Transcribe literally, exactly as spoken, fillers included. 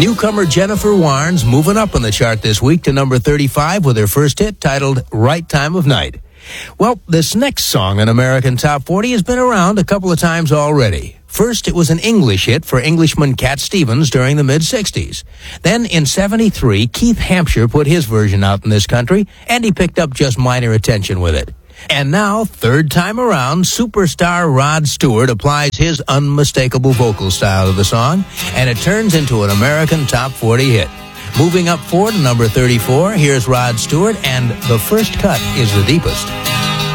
Newcomer Jennifer Warnes moving up on the chart this week to number thirty-five with her first hit titled Right Time of Night. Well, this next song in American Top forty has been around a couple of times already. First, it was an English hit for Englishman Cat Stevens during the mid-sixties. Then, in seventy-three, Keith Hampshire put his version out in this country, and he picked up just minor attention with it. And now, third time around, superstar Rod Stewart applies his unmistakable vocal style to the song, and it turns into an American Top forty hit. Moving up four to number thirty-four, here's Rod Stewart, and The First Cut is the Deepest.